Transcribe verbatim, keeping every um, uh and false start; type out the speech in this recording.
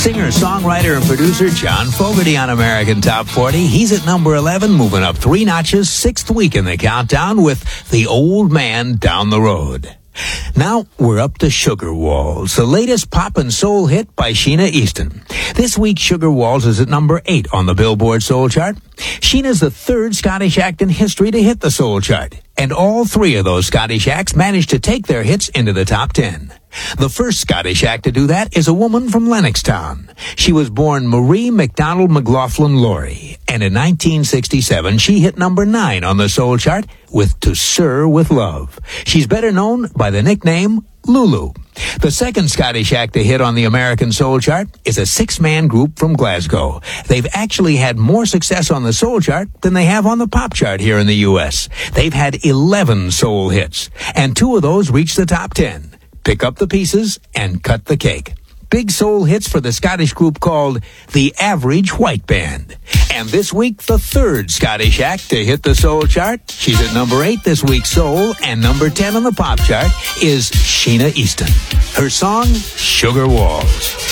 Singer, songwriter, and producer John Fogerty on American Top forty. He's at number eleven, moving up three notches, sixth week in the countdown with The Old Man Down the Road. Now, we're up to Sugar Walls, the latest pop and soul hit by Sheena Easton. This week, Sugar Walls is at number eight on the Billboard Soul Chart. Sheena's the third Scottish act in history to hit the soul chart, and all three of those Scottish acts managed to take their hits into the top ten. The first Scottish act to do that is a woman from Lennoxtown. She was born Marie MacDonald McLaughlin Laurie, and in nineteen sixty-seven, she hit number nine on the soul chart with To Sir With Love. She's better known by the nickname Lulu. The second Scottish act to hit on the American soul chart is a six-man group from Glasgow. They've actually had more success on the soul chart than they have on the pop chart here in the U S. They've had eleven soul hits, and two of those reached the top ten. Pick up the pieces and cut the cake. Big soul hits for the Scottish group called The Average White Band. And this week, the third Scottish act to hit the soul chart. She's at number eight this week, soul, and number ten on the pop chart is Sheena Easton. Her song, Sugar Walls.